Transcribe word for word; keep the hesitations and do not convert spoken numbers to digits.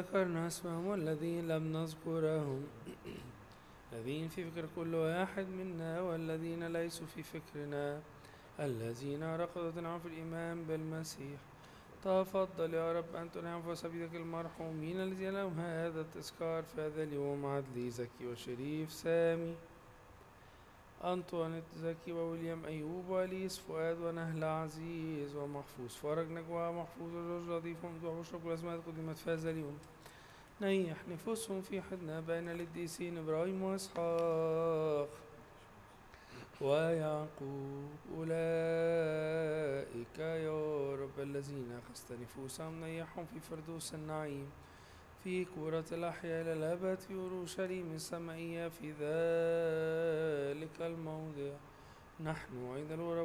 ذكرنا اسمهم والذين لم نذكرهم الذين في فكر كل واحد منا والذين ليسوا في فكرنا الذين رقدوا تنعم في الإيمان بالمسيح. تفضل يا رب أن تنعم في سبيلك المرحومين الذين لهم هذا التذكار في هذا اليوم: عدلي زكي وشريف سامي أنطوانيت زكي وويليام أيوب وأليس فؤاد ونهلة عزيز ومحفوظ فرج نجوى محفوظ وجورج لطيف وممدوح وشكر الأسماء قدمت في هذا اليوم. نيح نفوسهم في حضنا بين القديسين إبراهيم وإسحاق ويعقوب أولئك يا رب الذين أخذت نفوسهم نيحهم في فردوس النعيم في كرة الأحياء إلى الأبد في أورشليم السمائية في ذلك الموضع. نحن عند الغرب